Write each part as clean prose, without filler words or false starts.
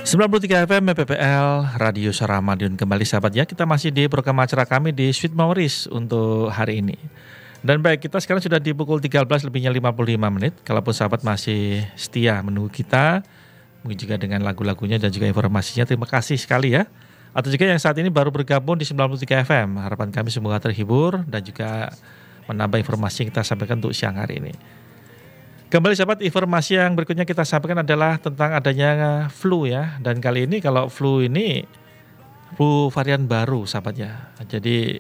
93 FM PPL Radio Suara Madiun kembali sahabat ya. Kita masih di program acara kami di Sweet Memories untuk hari ini. Dan baik, kita sekarang sudah di pukul 13 lebihnya 55 menit. Kalaupun sahabat masih setia menunggu kita, mungkin juga dengan lagu-lagunya dan juga informasinya, terima kasih sekali ya. Atau juga yang saat ini baru bergabung di 93 FM, harapan kami semoga terhibur dan juga menambah informasi yang kita sampaikan untuk siang hari ini. Kembali sahabat, informasi yang berikutnya kita sampaikan adalah tentang adanya flu ya. Dan kali ini kalau flu ini flu varian baru sahabat ya. Jadi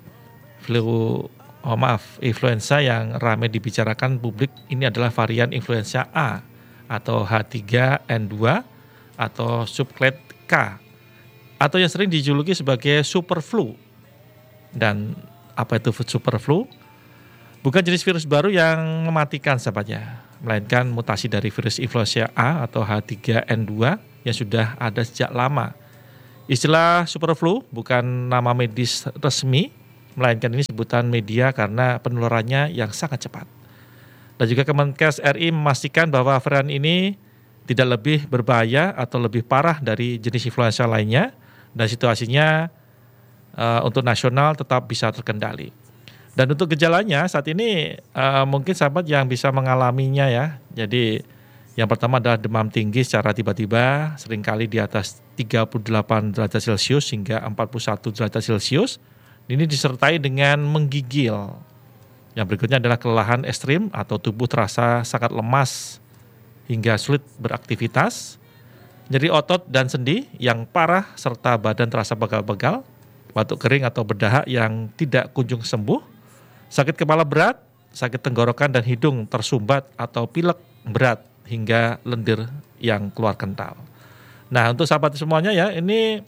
influenza yang ramai dibicarakan publik ini adalah varian influenza A atau H3N2 atau subclade K atau yang sering dijuluki sebagai super flu. Dan apa itu super flu? Bukan jenis virus baru yang mematikan sahabatnya, melainkan mutasi dari virus influenza A atau H3N2 yang sudah ada sejak lama. Istilah superflu bukan nama medis resmi, melainkan ini sebutan media karena penularannya yang sangat cepat. Dan juga Kemenkes RI memastikan bahwa varian ini tidak lebih berbahaya atau lebih parah dari jenis influenza lainnya, dan situasinya untuk nasional tetap bisa terkendali. Dan untuk gejalanya saat ini mungkin sahabat yang bisa mengalaminya ya. Jadi yang pertama adalah demam tinggi secara tiba-tiba, seringkali di atas 38 derajat Celcius hingga 41 derajat Celcius. Ini disertai dengan menggigil. Yang berikutnya adalah kelelahan ekstrim atau tubuh terasa sangat lemas hingga sulit beraktivitas. Nyeri otot dan sendi yang parah serta badan terasa pegal-pegal, batuk kering atau berdahak yang tidak kunjung sembuh. Sakit kepala berat, sakit tenggorokan dan hidung tersumbat atau pilek berat hingga lendir yang keluar kental. Nah untuk sahabat semuanya ya, ini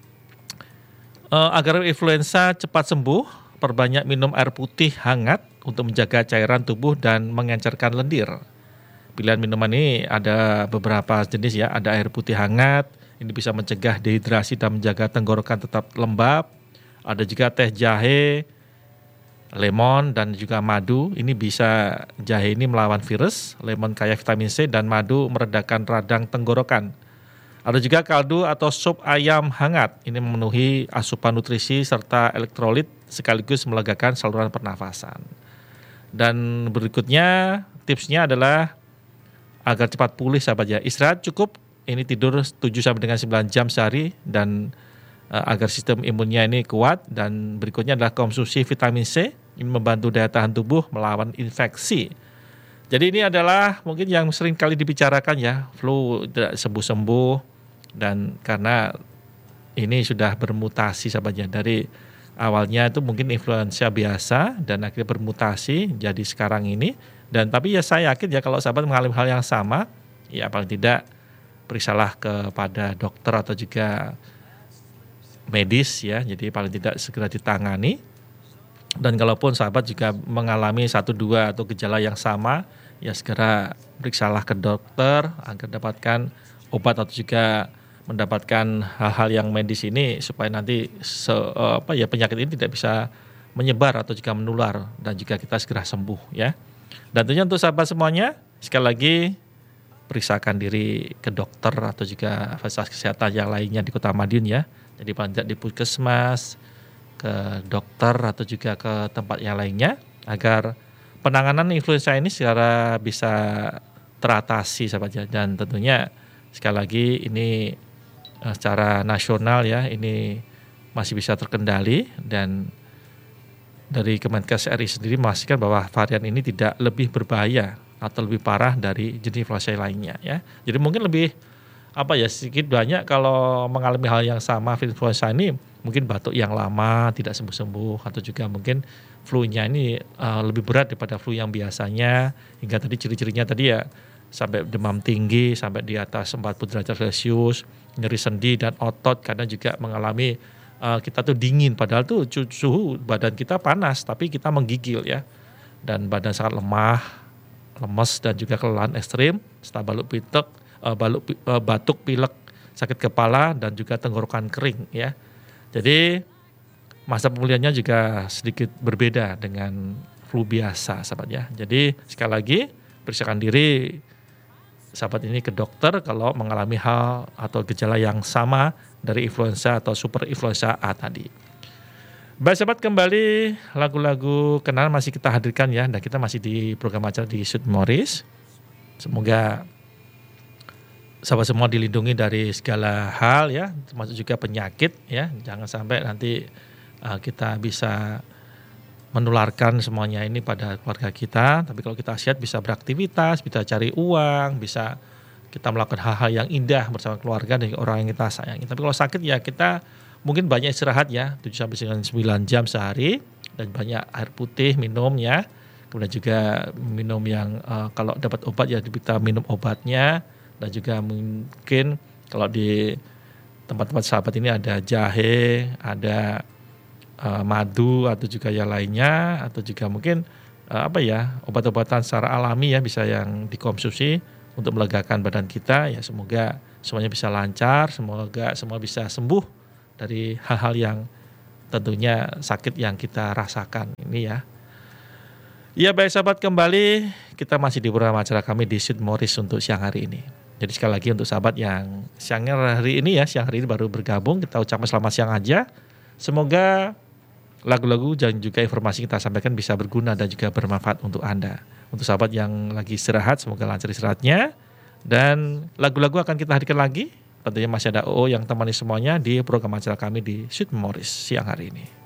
agar influenza cepat sembuh, perbanyak minum air putih hangat untuk menjaga cairan tubuh dan mengencerkan lendir. Pilihan minuman ini ada beberapa jenis ya, ada air putih hangat, ini bisa mencegah dehidrasi dan menjaga tenggorokan tetap lembab. Ada juga teh jahe, lemon dan juga madu. Ini bisa, jahe ini melawan virus, lemon kaya vitamin C dan madu meredakan radang tenggorokan. Ada juga kaldu atau sup ayam hangat. Ini memenuhi asupan nutrisi serta elektrolit sekaligus melegakan saluran pernafasan. Dan berikutnya tipsnya adalah agar cepat pulih sahabat ya. Istirahat cukup, ini tidur 7 sampai dengan 9 jam sehari dan agar sistem imunnya ini kuat. Dan berikutnya adalah konsumsi vitamin C, ini membantu daya tahan tubuh melawan infeksi. Jadi ini adalah mungkin yang sering kali dibicarakan ya, flu tidak sembuh-sembuh, dan karena ini sudah bermutasi sahabatnya. Dari awalnya itu mungkin influenza biasa dan akhirnya bermutasi jadi sekarang ini. Dan tapi ya saya yakin ya kalau sahabat mengalami hal yang sama, ya paling tidak periksalah kepada dokter atau juga medis ya, jadi paling tidak segera ditangani. Dan kalaupun sahabat juga mengalami 1-2 atau gejala yang sama, ya segera periksalah ke dokter agar dapatkan obat atau juga mendapatkan hal-hal yang medis ini supaya nanti penyakit ini tidak bisa menyebar atau juga menular dan juga kita segera sembuh ya. Dan tentunya untuk sahabat semuanya, sekali lagi periksakan diri ke dokter atau juga fasilitas kesehatan yang lainnya di Kota Madiun ya. Jadi paling tidak di puskesmas, ke dokter atau juga ke tempat yang lainnya agar penanganan influenza ini secara bisa teratasi sahabat. Dan tentunya sekali lagi ini secara nasional ya, ini masih bisa terkendali. Dan dari Kemenkes RI sendiri memastikan bahwa varian ini tidak lebih berbahaya atau lebih parah dari jenis influenza lainnya ya. Jadi mungkin lebih sedikit banyak kalau mengalami hal yang sama influenza ini, mungkin batuk yang lama tidak sembuh-sembuh atau juga mungkin flu-nya ini lebih berat daripada flu yang biasanya, hingga tadi ciri-cirinya tadi ya sampai demam tinggi sampai di atas 40 derajat Celcius, nyeri sendi dan otot, karena juga mengalami kita tuh dingin padahal tuh suhu badan kita panas tapi kita menggigil ya, dan badan sangat lemah, lemes dan juga kelelahan ekstrim serta batuk, pilek, sakit kepala dan juga tenggorokan kering ya. Jadi masa pemulihannya juga sedikit berbeda dengan flu biasa sahabat ya. Jadi sekali lagi periksakan diri sahabat ini ke dokter kalau mengalami hal atau gejala yang sama dari influenza atau super influenza A tadi. Baik sahabat, kembali lagu-lagu kenal masih kita hadirkan ya, dan kita masih di program acara di Sweet Memories. Semoga sahabat semua dilindungi dari segala hal ya, termasuk juga penyakit ya. Jangan sampai nanti kita bisa menularkan semuanya ini pada keluarga kita. Tapi kalau kita sehat bisa beraktivitas, bisa cari uang, bisa kita melakukan hal-hal yang indah bersama keluarga dan orang yang kita sayangi. Tapi kalau sakit ya kita mungkin banyak istirahat ya, 7-9 jam sehari, dan banyak air putih minum ya. Kemudian juga minum yang kalau dapat obat ya kita minum obatnya, dan juga mungkin kalau di tempat-tempat sahabat ini ada jahe, ada madu atau juga yang lainnya, atau juga mungkin obat-obatan secara alami ya bisa yang dikonsumsi untuk melegakan badan kita ya. Semoga semuanya bisa lancar, semoga semua bisa sembuh dari hal-hal yang tentunya sakit yang kita rasakan ini ya. Ya baik sahabat, kembali kita masih di program acara kami di Sweet Memories untuk siang hari ini. Jadi sekali lagi untuk sahabat yang siang hari ini baru bergabung, kita ucapkan selamat siang aja. Semoga lagu-lagu dan juga informasi kita sampaikan bisa berguna dan juga bermanfaat untuk Anda. Untuk sahabat yang lagi istirahat, semoga lancar istirahatnya. Dan lagu-lagu akan kita hadirkan lagi. Tentunya masih ada OO yang temani semuanya di program acara kami di Sweet Memories siang hari ini.